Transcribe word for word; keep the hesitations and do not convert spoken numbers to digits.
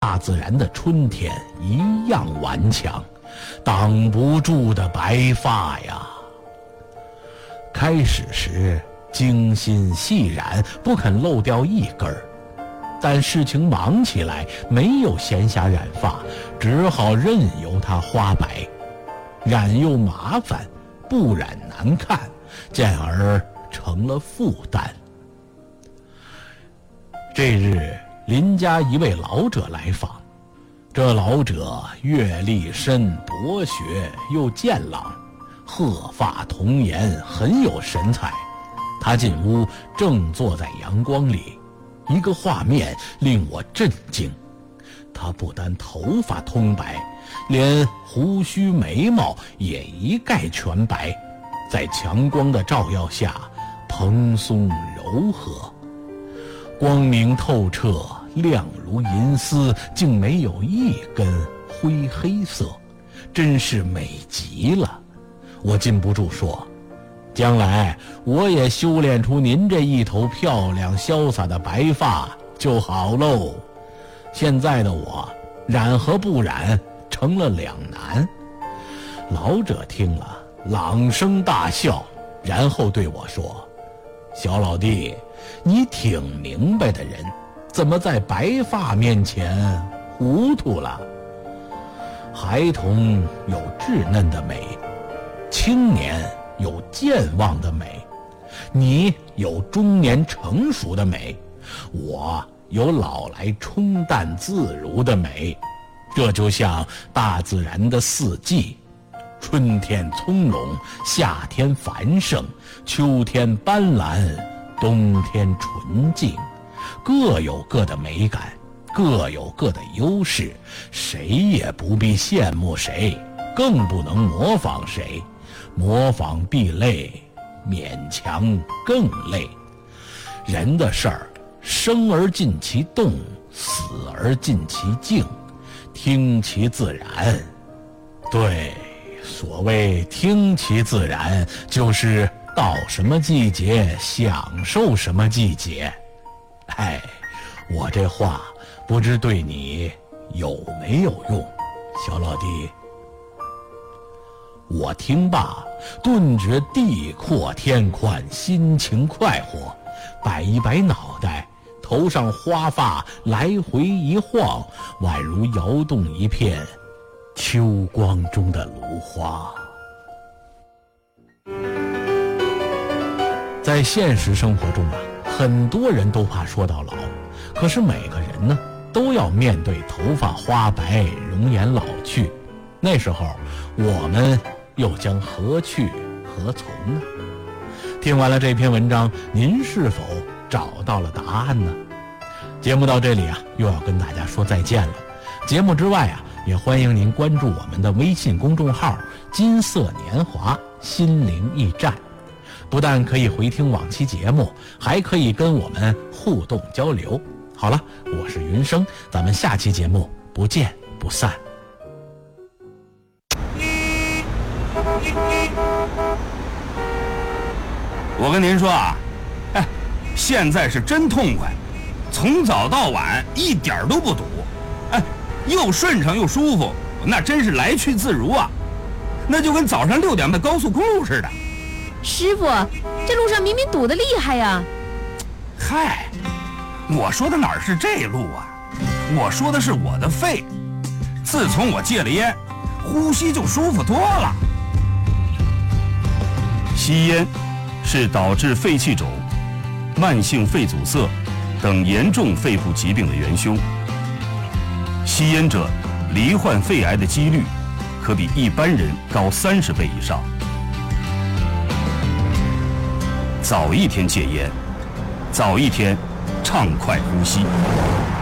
大自然的春天一样顽强，挡不住的白发呀。开始时精心细染，不肯漏掉一根儿，但事情忙起来，没有闲暇染发，只好任由它花白。染又麻烦，不染难看，渐而成了负担。这日，邻家一位老者来访，这老者阅历深，博学又健朗，鹤发童颜，很有神采。他进屋，正坐在阳光里，一个画面令我震惊。他不但头发通白，连胡须眉毛也一概全白，在强光的照耀下蓬松柔和，光明透彻，亮如银丝，竟没有一根灰黑色，真是美极了。我禁不住说，将来我也修炼出您这一头漂亮潇洒的白发就好喽。现在的我染和不染成了两难。老者听了朗声大笑，然后对我说，小老弟，你挺明白的人，怎么在白发面前糊涂了？孩童有稚嫩的美，青年有健忘的美，你有中年成熟的美，我有老来冲淡自如的美。这就像大自然的四季，春天从容，夏天繁盛，秋天斑斓，冬天纯净，各有各的美感，各有各的优势，谁也不必羡慕谁，更不能模仿谁。模仿必累，勉强更累。人的事儿，生而尽其动，死而尽其静，听其自然。对，所谓听其自然，就是到什么季节享受什么季节。哎，我这话不知对你有没有用，小老弟。我听罢，顿觉地阔天宽，心情快活，摆一摆脑袋，头上花发来回一晃，宛如摇动一片秋光中的芦花。在现实生活中啊，很多人都怕说到老，可是每个人呢，都要面对头发花白，容颜老去。那时候，我们又将何去何从呢？听完了这篇文章，您是否找到了答案呢？节目到这里啊，又要跟大家说再见了。节目之外啊，也欢迎您关注我们的微信公众号金色年华心灵驿站，不但可以回听往期节目，还可以跟我们互动交流。好了，我是云生，咱们下期节目不见不散。 我跟您说啊，哎，现在是真痛快，从早到晚一点都不堵，哎，又顺畅又舒服，那真是来去自如啊，那就跟早上六点的高速公路似的。 师傅，这路上明明堵得厉害呀！ 嗨，我说的哪儿是这路啊？我说的是我的肺，自从我戒了烟，呼吸就舒服多了。 吸烟是导致肺气肿、慢性肺阻塞等严重肺部疾病的元凶。吸烟者罹患肺癌的几率可比一般人高三十倍以上。早一天戒烟，早一天畅快呼吸。